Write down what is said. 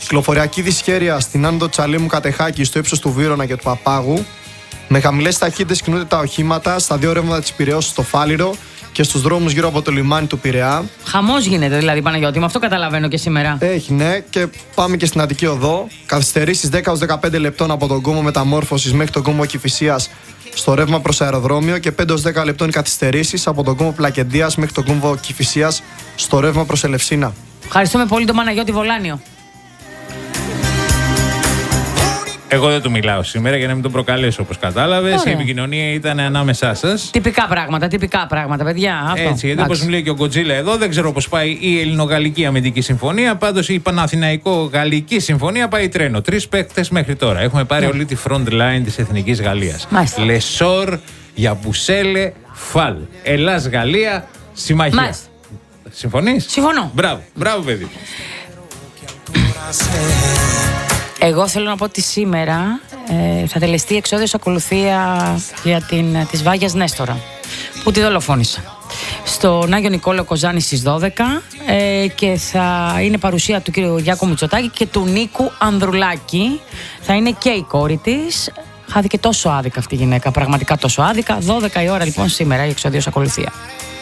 Κυκλοφοριακή δυσχέρεια στην Άνοδο Τσαλίμου Κατεχάκη στο ύψος του Βύρωνα και του Παπάγου. Με χαμηλές ταχύτητες κινούνται τα οχήματα στα δύο ρεύματα της Πειραιώς στο Φάληρο και στους δρόμους γύρω από το λιμάνι του Πειραιά. Χαμός γίνεται δηλαδή, Παναγιώτη, με αυτό καταλαβαίνω και σήμερα. Έχει, ναι, και πάμε και στην Αττική Οδό. Καθυστερήσεις 10-15 λεπτών από τον κόμβο Μεταμόρφωσης μέχρι τον κόμβο Κηφισίας στο ρεύμα προς αεροδρόμιο και 5-10 λεπτών καθυστερήσεις από τον κόμβο Πλακεντίας μέχρι τον κόμβο Κηφισίας στο ρεύμα προς Ελευσίνα. Ευχαριστούμε πολύ τον Παναγιώτη Βολάνιο. Εγώ δεν του μιλάω σήμερα για να μην τον προκαλέσω, όπως κατάλαβες. Η επικοινωνία ήταν ανάμεσά σας. Τυπικά πράγματα, παιδιά. Αυτό. Έτσι, γιατί όπως μου λέει και ο Γκοτζίλα εδώ, δεν ξέρω πώς πάει η Ελληνογαλλική Αμυντική Συμφωνία. Πάντως η Παναθηναϊκό-Γαλλική Συμφωνία πάει τρένο. 3 παίκτες μέχρι τώρα. Έχουμε πάρει όλη τη front line της Εθνικής Γαλλίας. Λεσόρ, Γιαμπουσέλε, Φαλ. Ελλάς-Γαλλία, συμμαχία. Συμφωνείς? Συμφωνώ. Μπράβο, παιδί. Εγώ θέλω να πω ότι σήμερα θα τελεστεί εξόδιος ακολουθία για της Βάγιας Νέστορα, που τη δολοφόνησα. Στον Άγιο Νικόλαο Κοζάνη στις 12 και θα είναι παρουσία του κύριου Γιάκου Μητσοτάκη και του Νίκου Ανδρουλάκη. Θα είναι και η κόρη της. Χάθηκε τόσο άδικα αυτή η γυναίκα, πραγματικά τόσο άδικα. 12 η ώρα λοιπόν σήμερα η εξόδιος ακολουθία.